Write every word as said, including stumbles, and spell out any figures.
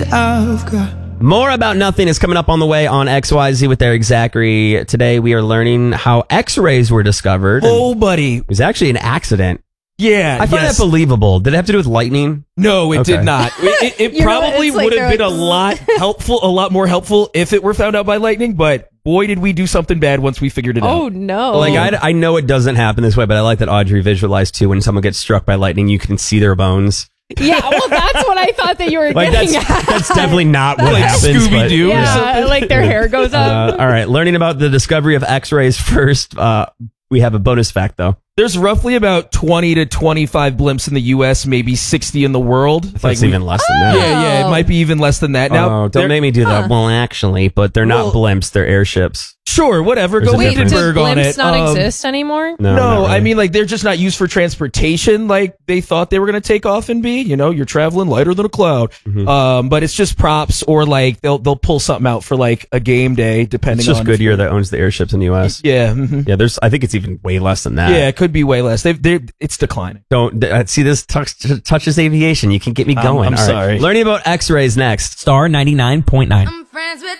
I've got. More About Nothing is coming up on the way on X Y Z with Eric Zachary. Today we are learning how X-rays were discovered. Oh, buddy. It was actually an accident. Yeah. I find yes. that believable. Did it have to do with lightning? No, it Okay. did not. It, it, it probably it's like would have they're been a like- lot helpful, a lot more helpful if it were found out by lightning, but boy, did we do something bad once we figured it out. Oh, no. Like I, I know it doesn't happen this way, but I like that Audrey visualized too. When someone gets struck by lightning, you can see their bones. Yeah, well, that's what I thought that you were Like getting that's at. that's definitely not what Like happens. but- Scooby-Doo or Yeah, something. like their hair goes up. Uh, all right, learning about the discovery of X-rays first. Uh, we have a bonus fact though. There's roughly about twenty to twenty-five blimps in the U S, maybe sixty in the world. That's we- even less than that. Yeah, yeah, it might be even less than that. Now, oh, they're- don't make me do that. Well, actually, but they're not Well- blimps; they're airships. Sure, whatever. There's Go a Wait, does difference. Hindenburg on blimps it. not Um, exist anymore? No, No, not I really. mean, like, they're just not used for transportation like they thought they were going to take off and be. You know, you're traveling lighter than a cloud. Mm-hmm. Um, but it's just props, or like they'll they'll pull something out for like a game day, depending it's just on. Goodyear that owns the airships in the U S. Yeah, mhm. Yeah, there's. I think it's even way less than that. yeah, it could be way less. They've, they it's declining. Don't uh, see this touch, touches aviation. You can get me I'm- going. I'm All right. sorry. Learning about X-rays next. Star ninety-nine point nine. I'm friends with